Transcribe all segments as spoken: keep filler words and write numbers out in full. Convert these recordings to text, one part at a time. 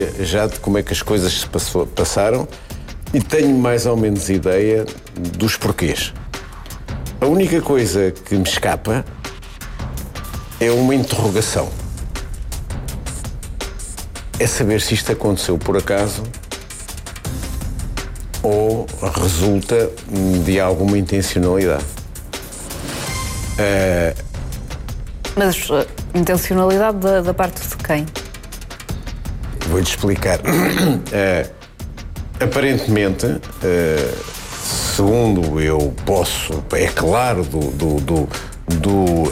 já de como é que as coisas se passou, passaram e tenho mais ou menos ideia dos porquês. A única coisa que me escapa é uma interrogação. É saber se isto aconteceu por acaso ou resulta de alguma intencionalidade. Uh... Mas uh, intencionalidade da, da parte de quem? Vou-te explicar. Uh, aparentemente, uh, segundo eu posso, é claro do, do, do, do, uh,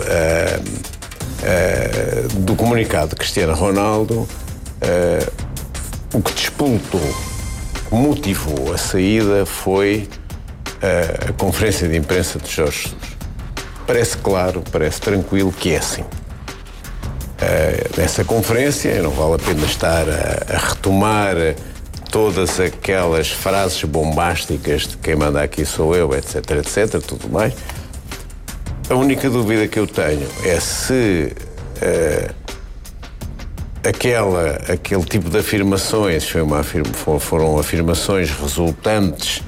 uh, do comunicado de Cristiano Ronaldo, uh, o que despoltou, motivou a saída foi uh, a conferência de imprensa de Jorge Jesus. Parece claro, parece tranquilo que é assim. Uh, nessa conferência, não vale a pena estar a, a retomar todas aquelas frases bombásticas de quem manda aqui sou eu, etc, etc, tudo mais. A única dúvida que eu tenho é se uh, aquela, aquele tipo de afirmações foi uma afirma, foram afirmações resultantes,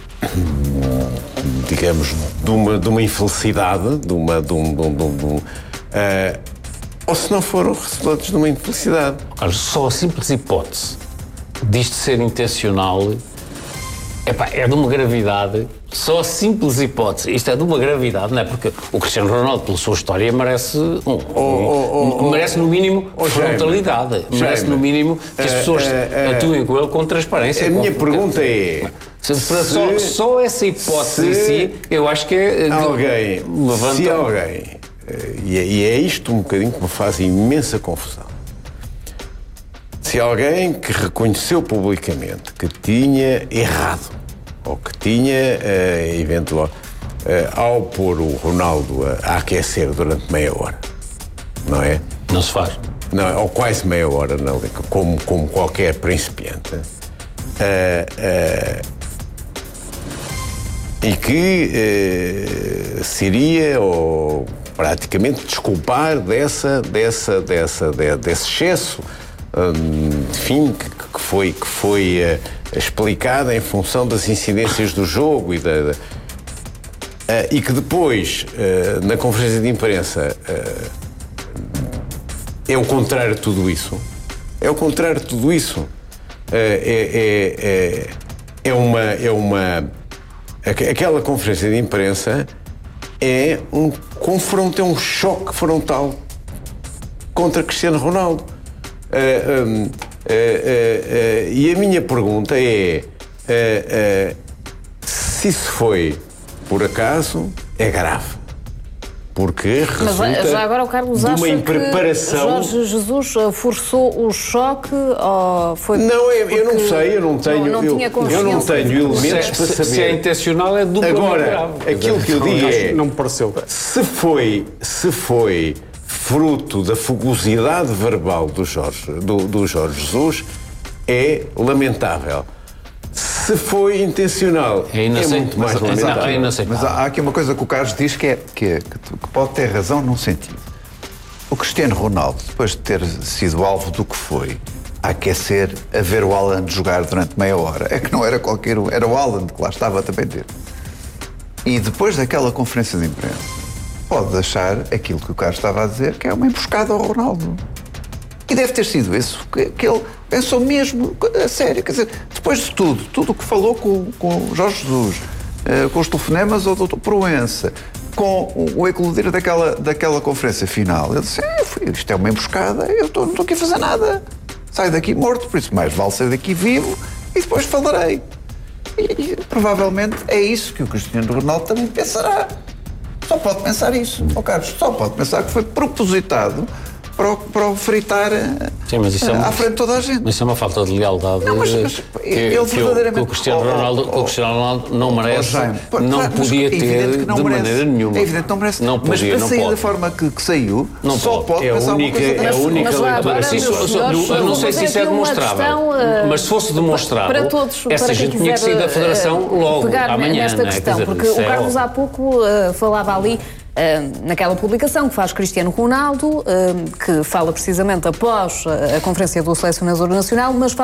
digamos, de uma, de uma infelicidade, de uma... De um, de um, de um, de um, uh, ou se não foram resultados de uma infelicidade. Carlos, só a simples hipótese disto ser intencional epá, é de uma gravidade, só a simples hipótese, isto é de uma gravidade, não é? Porque o Cristiano Ronaldo, pela sua história, merece, um, oh, oh, oh, merece no mínimo oh, frontalidade, Jaime, merece Jaime, no mínimo que as pessoas uh, uh, atuem com ele com transparência. A com minha pergunta é... Se, só, só essa hipótese em si, eu acho que é... Alguém, levanta... se alguém... E é, e é isto um bocadinho que me faz imensa confusão. Se alguém que reconheceu publicamente que tinha errado, ou que tinha, uh, eventual, uh, ao pôr o Ronaldo a, a aquecer durante meia hora, não é? Não se faz. Não, ou quase meia hora, não, como, como qualquer principiante, uh, uh, e que uh, seria, ou praticamente desculpar dessa, dessa, dessa, de, desse excesso, hum, enfim, que, que foi, que foi uh, explicado em função das incidências do jogo e, da, da, uh, e que depois, uh, na conferência de imprensa, uh, é o contrário de tudo isso. É o contrário de tudo isso. Uh, é, é, é, é uma... É uma aquela conferência de imprensa é um confronto, é um choque frontal contra Cristiano Ronaldo. Uh, um, uh, uh, uh, e a minha pergunta é uh, uh, se isso foi por acaso, é grave. Porque resulta Mas já agora o Carlos de uma acha impreparação... que Jorge Jesus forçou o choque ou foi... Não, eu, eu não sei, eu não tenho... Não, não eu, tinha eu não tenho elementos se, para saber. Se é intencional é duplo. Agora, aquilo que eu digo é... Não me pareceu. Se foi, se foi fruto da fogosidade verbal do Jorge, do, do Jorge Jesus, é lamentável. Se foi intencional, é, é muito mais mas, lamentável. Mas, há, mas há aqui uma coisa que o Carlos diz que, é, que, é, que pode ter razão num sentido. O Cristiano Ronaldo, depois de ter sido alvo do que foi, a aquecer, a ver o Haaland jogar durante meia hora, é que não era qualquer um, era o Haaland que lá estava também dentro. E depois daquela conferência de imprensa, pode achar aquilo que o Carlos estava a dizer, que é uma emboscada ao Ronaldo. E deve ter sido isso que, que ele pensou mesmo a sério. Quer dizer, depois de tudo, tudo o que falou com, com o Jorge Jesus, uh, com os telefonemas ao doutor Proença, com o, o eclodir daquela, daquela conferência final, ele disse, é, isto é uma emboscada, eu tô, não estou aqui a fazer nada. Saio daqui morto, por isso mais vale sair daqui vivo e depois falarei. E, e provavelmente é isso que o Cristiano Ronaldo também pensará. Só pode pensar isso, ó Carlos, só pode pensar que foi propositado para o, para o fritar Sim, mas isso é uma, à frente de toda a gente. Mas isso é uma falta de lealdade. Não, mas, mas que, ele que, verdadeiramente... que o Cristiano Ronaldo, oh, oh, oh, o Cristiano Ronaldo não merece, oh, Jaime, não claro, podia ter não de merece, maneira nenhuma. É evidente que não merece. Não podia, mas para não sair pode. da forma que, que saiu, não só pode, pode é pensar única, uma coisa é a única mas, leitura. Agora, Se isso, senhores, eu não sei se isso é demonstrável, questão, mas se fosse demonstrável, para todos, essa para gente tinha que sair da Federação logo, pegar amanhã. Nesta questão, porque o Carlos há pouco falava ali naquela publicação que faz Cristiano Ronaldo, que fala precisamente após a conferência do selecionador nacional, mas fala